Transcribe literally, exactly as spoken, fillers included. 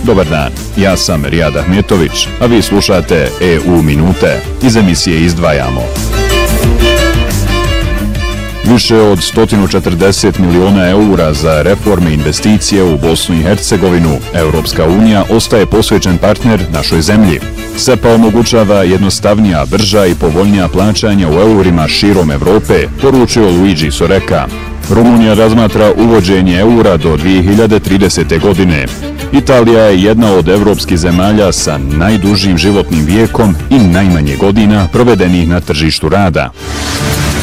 Dobar dan, ja sam Rijad Ahmetović, a vi slušate E U Minute. Iz emisije izdvajamo. Više od sto četrdeset miliona eura za reforme i investicije u Bosnu i Hercegovinu. Europska unija ostaje posvećen partner našoj zemlji. SEPA omogućava jednostavnija, brža i povoljnija plaćanja u eurima širom Evrope, poručio Luigi Soreka. Rumunija razmatra uvođenje eura do dvije hiljade tridesete. godine. Italija je jedna od evropskih zemalja sa najdužim životnim vijekom i najmanje godina provedenih na tržištu rada.